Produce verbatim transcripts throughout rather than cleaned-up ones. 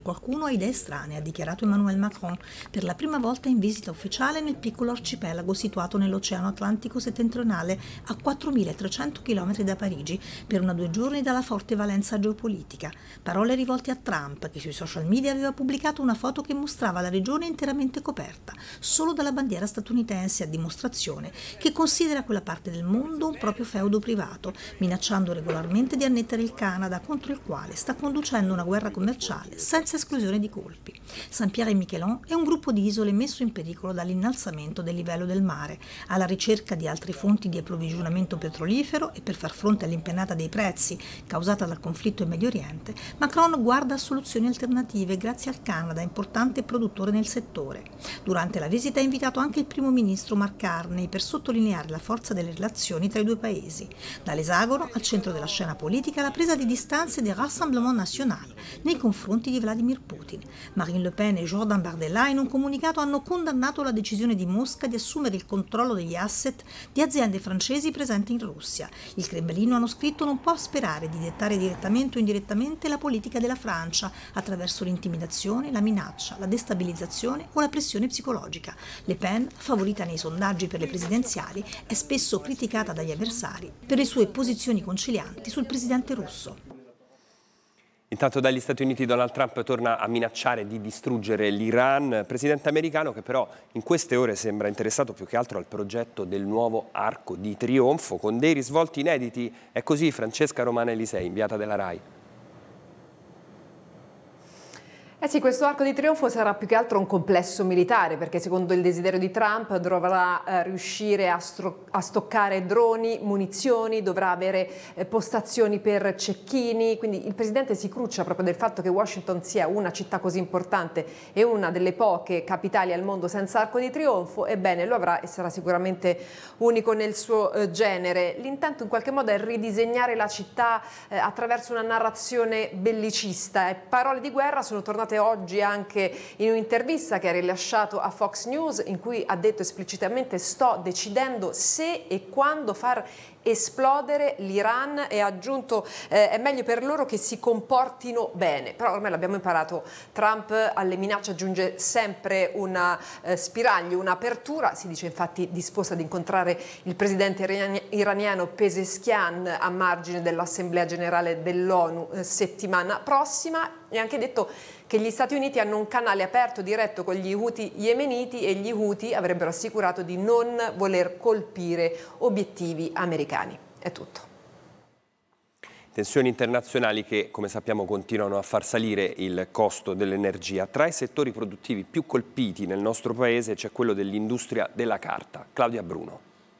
Qualcuno ha idee strane, ha dichiarato Emmanuel Macron, per la prima volta in visita ufficiale nel piccolo arcipelago situato nell'Oceano Atlantico settentrionale a quattromilatrecento chilometri da Parigi, per una due giorni dalla forte valenza geopolitica. Parole rivolte a Trump, che sui social media aveva pubblicato una foto che mostrava la regione interamente coperta, solo dalla bandiera statunitense, a dimostrazione che considera quella parte del mondo un proprio feudo privato, minacciando regolarmente di annettere il Canada, contro il quale sta conducendo una guerra commerciale senza esclusione di colpi. Saint-Pierre et Miquelon è un gruppo di isole messo in pericolo dall'innalzamento del livello del mare, alla ricerca di altre fonti di approvvigionamento petrolifero e per far fronte all'impennata dei prezzi causata dal conflitto in Medio Oriente. Macron guarda a soluzioni alternative grazie al Canada, importante produttore nel settore. Durante la visita ha invitato anche il primo ministro Mark Carney per sottolineare la forza delle relazioni tra i due paesi. Dall'esagono, al centro della scena politica, la presa di distanze del Rassemblement National nei confronti di Vladimir Putin. Marine Le Pen e Jordan Bardella in un comunicato hanno condannato la decisione di Mosca di assumere il controllo degli asset di aziende francesi presenti in Russia. Il Cremlino, hanno scritto, non può sperare di dettare direttamente o indirettamente la politica della Francia attraverso l'intimidazione, la minaccia, la destabilizzazione o la pressione psicologica. Le Pen, favorita nei sondaggi per le presidenziali, è spesso criticata dagli avversari per le sue posizioni concilianti sul presidente russo. Intanto dagli Stati Uniti Donald Trump torna a minacciare di distruggere l'Iran, presidente americano che però in queste ore sembra interessato più che altro al progetto del nuovo Arco di Trionfo con dei risvolti inediti. È così Francesca Romana Elisei, inviata della RAI. Eh sì, questo arco di trionfo sarà più che altro un complesso militare, perché secondo il desiderio di Trump dovrà eh, riuscire a, a stoccare droni, munizioni, dovrà avere eh, postazioni per cecchini, quindi il presidente si cruccia proprio del fatto che Washington sia una città così importante e una delle poche capitali al mondo senza arco di trionfo. Ebbene, lo avrà e sarà sicuramente unico nel suo eh, genere. L'intento in qualche modo è ridisegnare la città eh, attraverso una narrazione bellicista. E parole di guerra sono tornate oggi anche in un'intervista che ha rilasciato a Fox News, in cui ha detto esplicitamente: sto decidendo se e quando far esplodere l'Iran, e ha aggiunto eh, è meglio per loro che si comportino bene. Però ormai l'abbiamo imparato, Trump alle minacce aggiunge sempre una eh, spiraglio, un'apertura. Si dice infatti disposta ad incontrare il presidente iraniano Pezeshkian a margine dell'Assemblea Generale dell'ONU eh, settimana prossima, e ha anche detto che gli Stati Uniti hanno un canale aperto diretto con gli Houthi yemeniti e gli Houthi avrebbero assicurato di non voler colpire obiettivi americani. È tutto. Tensioni internazionali che, come sappiamo, continuano a far salire il costo dell'energia. Tra i settori produttivi più colpiti nel nostro paese c'è quello dell'industria della carta. Claudia Bruno.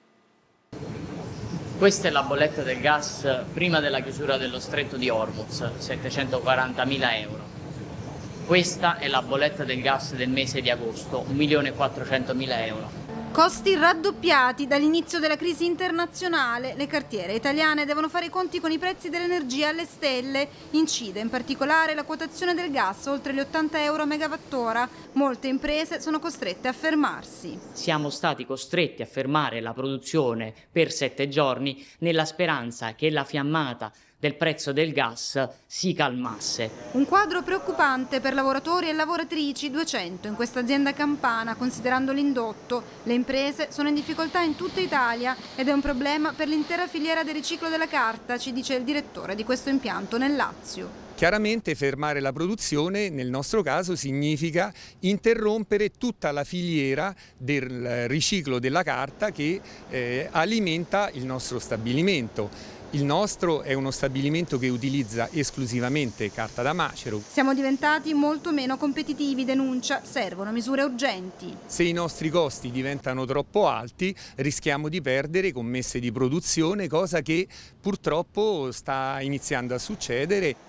Questa è la bolletta del gas prima della chiusura dello stretto di Hormuz, settecentoquarantamila euro. Questa è la bolletta del gas del mese di agosto, un milione e quattrocentomila euro. Costi raddoppiati dall'inizio della crisi internazionale. Le cartiere italiane devono fare i conti con i prezzi dell'energia alle stelle. Incide in particolare la quotazione del gas oltre gli ottanta euro a megawattora. Molte imprese sono costrette a fermarsi. Siamo stati costretti a fermare la produzione per sette giorni nella speranza che la fiammata del prezzo del gas si calmasse. Un quadro preoccupante per lavoratori e lavoratrici, duecento in questa azienda campana, considerando l'indotto. Le imprese sono in difficoltà in tutta Italia ed è un problema per l'intera filiera del riciclo della carta, ci dice il direttore di questo impianto nel Lazio. Chiaramente fermare la produzione nel nostro caso significa interrompere tutta la filiera del riciclo della carta che eh, alimenta il nostro stabilimento. Il nostro è uno stabilimento che utilizza esclusivamente carta da macero. Siamo diventati molto meno competitivi, denuncia, servono misure urgenti. Se i nostri costi diventano troppo alti rischiamo di perdere commesse di produzione, cosa che purtroppo sta iniziando a succedere.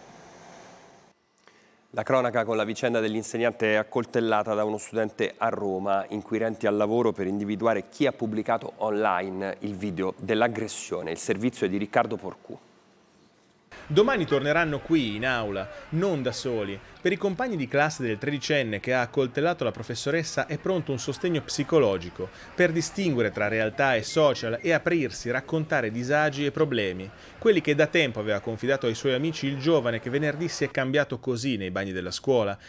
La cronaca con la vicenda dell'insegnante accoltellata da uno studente a Roma, inquirenti al lavoro per individuare chi ha pubblicato online il video dell'aggressione. Il servizio è di Riccardo Porcu. Domani torneranno qui, in aula, non da soli. Per i compagni di classe del tredicenne che ha accoltellato la professoressa è pronto un sostegno psicologico per distinguere tra realtà e social e aprirsi, raccontare disagi e problemi. Quelli che da tempo aveva confidato ai suoi amici il giovane che venerdì si è cambiato così nei bagni della scuola